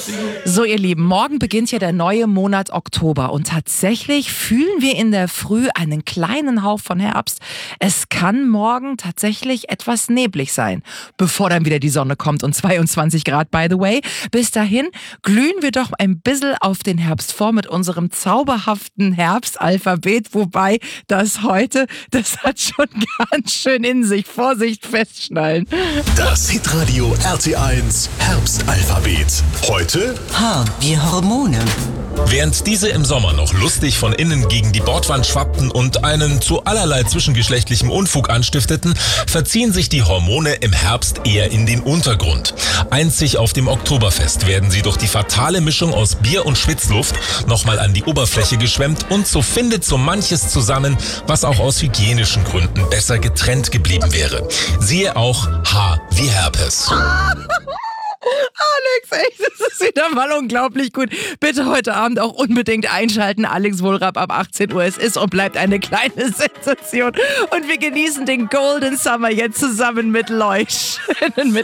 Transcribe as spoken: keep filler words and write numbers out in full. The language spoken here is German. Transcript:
So, ihr Lieben, morgen beginnt ja der neue Monat Oktober und tatsächlich fühlen wir in der Früh einen kleinen Hauch von Herbst. Es kann morgen tatsächlich etwas neblig sein, bevor dann wieder die Sonne kommt und zweiundzwanzig Grad, by the way. Bis dahin glühen wir doch ein bisschen auf den Herbst vor mit unserem zauberhaften Herbstalphabet, wobei das heute, das hat schon ganz schön in sich. Vorsicht, festschnallen. Das Hitradio R T eins Herbstalphabet. Heute H wie Hormone. Während diese im Sommer noch lustig von innen gegen die Bordwand schwappten und einen zu allerlei zwischengeschlechtlichem Unfug anstifteten, verziehen sich die Hormone im Herbst eher in den Untergrund. Einzig auf dem Oktoberfest werden sie durch die fatale Mischung aus Bier und Schwitzluft nochmal an die Oberfläche geschwemmt und so findet so manches zusammen, was auch aus hygienischen Gründen besser getrennt geblieben wäre. Siehe auch H wie Herpes. Alex, echt, das ist wieder mal unglaublich gut. Bitte heute Abend auch unbedingt einschalten. Alex Wohlrab ab achtzehn Uhr. Es ist und bleibt eine kleine Sensation. Und wir genießen den Golden Summer jetzt zusammen mit Leuch.